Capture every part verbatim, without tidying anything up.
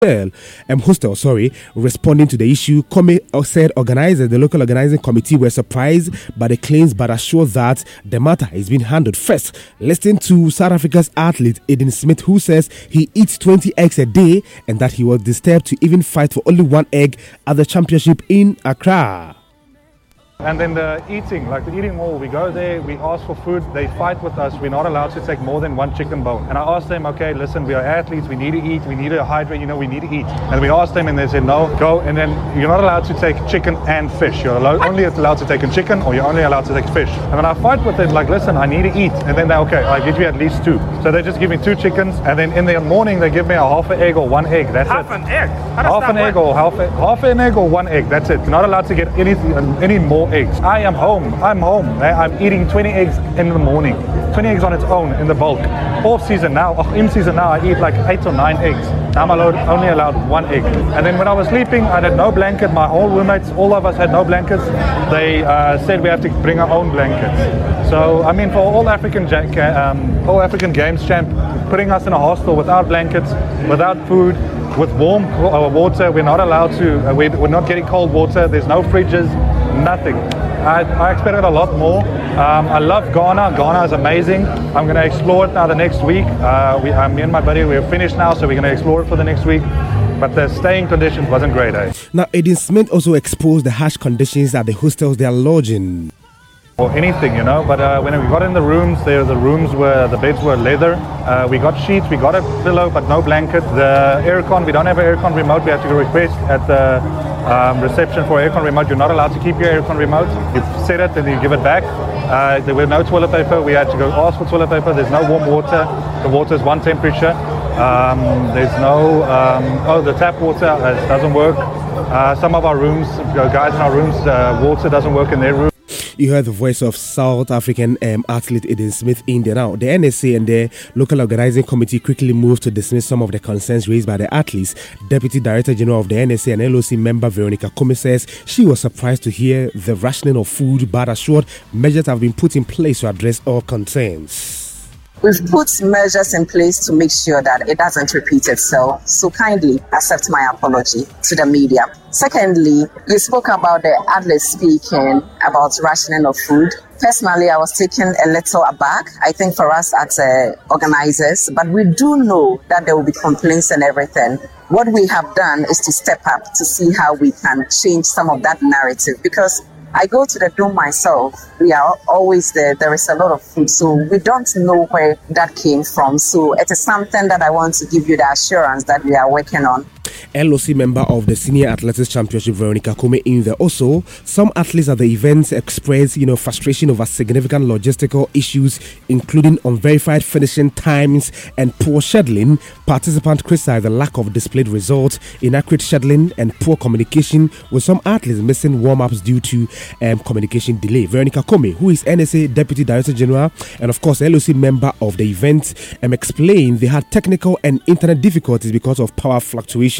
Um, hostel, sorry, responding to the issue, Kome said organizers, the local organizing committee, were surprised by the claims but assured that the matter is being handled. First, listen to South Africa's athlete Aiden Smith, who says he eats twenty eggs a day and that he was disturbed to even fight for only one egg at the championship in Accra. And then the eating, like the eating hall, we go there, we ask for food, they fight with us, we're not allowed to take more than one chicken bone. And I asked them, okay, listen, we are athletes, we need to eat, we need to hydrate, you know, we need to eat. And we asked them and they said, no, go, and then you're not allowed to take chicken and fish. You're allowed, only allowed to take a chicken or you're only allowed to take fish. And then I fight with them, like, listen, I need to eat. And then they, okay, I give you at least two. So they just give me two chickens, and then in the morning they give me a half an egg or one egg, that's half it. Half an egg? How does half that an work? egg or half, a, half an egg or one egg, that's it. You're not allowed to get any, any more eggs. I am home. I'm home. I'm eating twenty eggs in the morning. twenty eggs on its own in the bulk. Off season now, in season now, I eat like eight or nine eggs. Now I'm allowed, only allowed one egg. And then when I was sleeping, I had no blanket. My whole roommates, all of us had no blankets. They uh, said we have to bring our own blankets. So, I mean, for all African um, all African Games champ, putting us in a hostel without blankets, without food, with warm water, we're not allowed to, uh, we're not getting cold water, there's no fridges, nothing. I, I expected a lot more. Um, I love Ghana. Ghana is amazing. I'm going to explore it now the next week. Uh, we, uh, me and my buddy, we're finished now, so we're going to explore it for the next week. But the staying conditions wasn't great, eh? Now, Aiden Smith also exposed the harsh conditions at the hostels they are lodging. Or anything, you know, but uh, when we got in the rooms, there the rooms were, the beds were leather. Uh, we got sheets, we got a pillow, but no blanket. The aircon, we don't have an aircon remote. We have to request at the um, reception for aircon remote. You're not allowed to keep your aircon remote. You set it and you give it back. Uh, there were no toilet paper. We had to go ask for toilet paper. There's no warm water. The water is one temperature. Um, there's no, um, oh, the tap water uh, doesn't work. Uh, some of our rooms, guys in our rooms, uh, water doesn't work in their room. You heard the voice of South African um, athlete Aiden Smith in there. Now, the N S A and the local organizing committee quickly moved to dismiss some of the concerns raised by the athletes. Deputy Director General of the N S A and L O C member Veronica Kome says she was surprised to hear the rationing of food, but assured measures have been put in place to address all concerns. We've put measures in place to make sure that it doesn't repeat itself. So kindly accept my apology to the media. Secondly, you spoke about the athletes speaking about rationing of food. Personally, I was taken a little aback, I think, for us as uh, organizers, but we do know that there will be complaints and everything. What we have done is to step up to see how we can change some of that narrative, because I go to the dome myself. We are always there. There is a lot of food, so we don't know where that came from. So it is something that I want to give you the assurance that we are working on. L O C member of the Senior Athletics Championship, Veronica Kome, in there. Also, some athletes at the events expressed, you know, frustration over significant logistical issues, including unverified finishing times and poor scheduling. Participants criticized the lack of displayed results, inaccurate scheduling, and poor communication, with some athletes missing warm-ups due to um, communication delay. Veronica Kome, who is N S A Deputy Director General and, of course, L O C member of the event, um, explained they had technical and internet difficulties because of power fluctuations.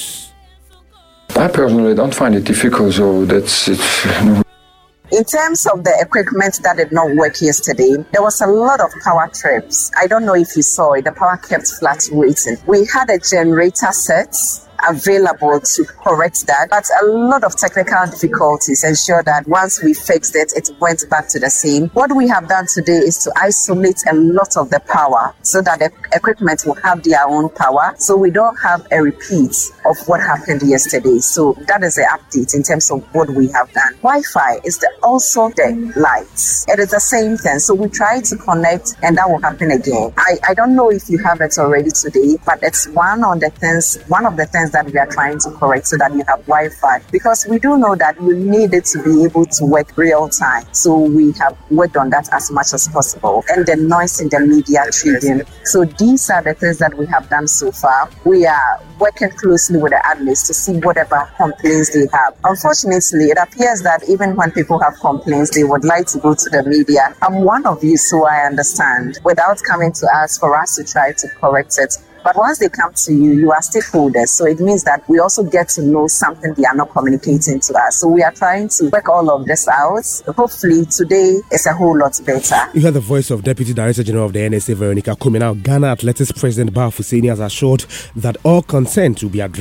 I personally don't find it difficult, so that's it's. In terms of the equipment that did not work yesterday, there was a lot of power trips. I don't know if you saw it, the power kept fluctuating. We had a generator set available to correct that, but a lot of technical difficulties ensure that once we fixed it, it went back to the same. What we have done today is to isolate a lot of the power so that the equipment will have their own power, so we don't have a repeat of what happened yesterday. So that is the update in terms of what we have done. Wi-Fi is the, also the lights. It is the same thing. So we try to connect and that will happen again. I, I don't know if you have it already today, but it's one of the things, one of the things that we are trying to correct so that you have Wi-Fi, because we do know that we need it to be able to work real time. So we have worked on that as much as possible. And the noise in the media trading. So these are the things that we have done so far. We are working closely with the athletes to see whatever complaints they have. Unfortunately, it appears that even when people have complaints, they would like to go to the media. I'm one of you, so I understand. Without coming to us for us to try to correct it, But once they come to you, you are stakeholders. So it means that we also get to know something they are not communicating to us. So we are trying to work all of this out. Hopefully today is a whole lot better. You heard the voice of Deputy Director General of the N S A, Veronica Kumeh. Now, Ghana Athletics President Ba Hussaini has assured that all consent will be addressed